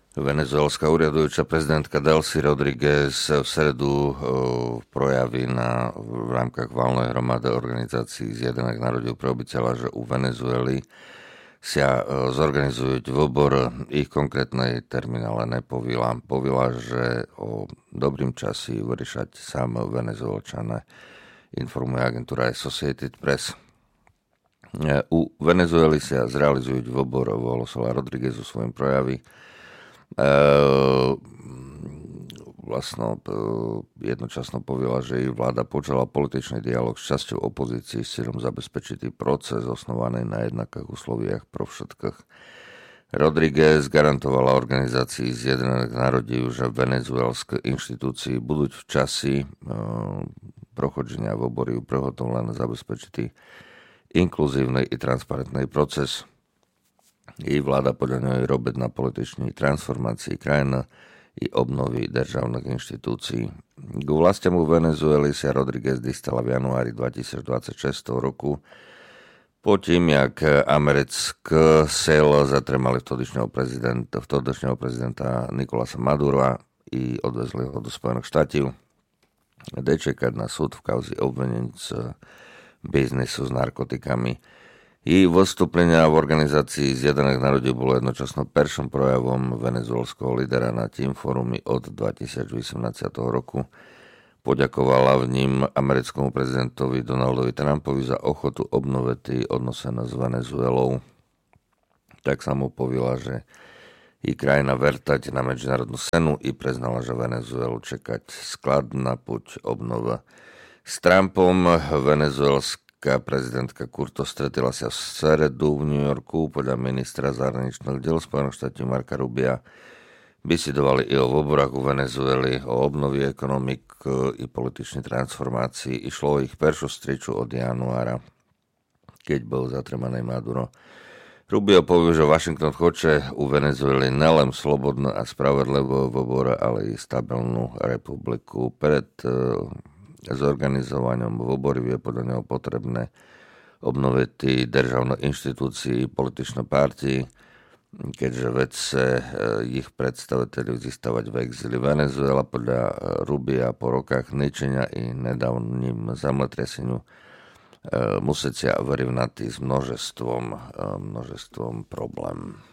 Venezuelská úradujúca prezidentka Delcy Rodriguez v stredu projaví v rámkach valnej hromady organizácií Zjednotených národov pre obyvateľa, že u Venezuely sa zorganizujú vobor ich konkrétnej terminále nepovila. Povila, že o dobrým časi vyriešať sám Venezuelčane, informuje agentúra Associated Press. U Venezuely sa zrealizujú vobor, volosala Rodriguez u svojom projavi. Jednočasno povedala, že jej vláda počala političný dialog s časťou opozície s cieľom zabezpečiť proces osnovaný na jednakých usloviach pro všetkých. Rodriguez garantovala organizácii Zjednotených národov, že venezuelské inštitúcie budú v časi prochodzenia vobory prehotovlené zabezpečiť inkluzívny i transparentný proces. Jej vláda podľa ňoho robiť na političnej transformácii krajiny i obnovy državných inštitúcií. K vlastiam u Venezuely sa Rodriguez dostala v januári 2026 roku po tým, jak americké sil zatremali vtedajšieho prezidenta Nicolasa Madura i odvezli ho do Spojených štátov. Čekať na súd v kauze obvinení z biznisu s narkotikami. Jej vystúplenia v organizácii Zjednotených národov bolo jednočasno prvým projavom venezuelského lídera na Team Forumi od 2018 roku. Poďakovala v ním americkému prezidentovi Donaldovi Trumpovi za ochotu obnoviť odnosene s Venezuelou. Tak sa mu povila, že jej krajina vertať na medzinárodnú scénu i priznala, že Venezuelu čekať skladná puť obnova. S Trumpom venezuelská prezidentka Curto stretila sa v stredu v New Yorku. Podľa ministra zahraničných diel Spojených štátov Marca Rubia bisedovali i o voborách u Venezuely, o obnovi ekonomik i političnej transformácii. Išlo o ich prvú striču od januára, keď bol zatremaný Maduro. Rubio povedal, že Washington chce u Venezuely nelen slobodnú a spravodlivú voboru, ale i stabilnú republiku. Pred zorganizovaním vobory je podľa neho potrebné obnoviť državné inštitúcie, političné partie, keďže vedce ich predstaviteľi zístavať v exíli. Venezuela podľa Rubia po rokách ničenia i nedávnym zemletraseniu musí sa vyrovnať s množstvom problém.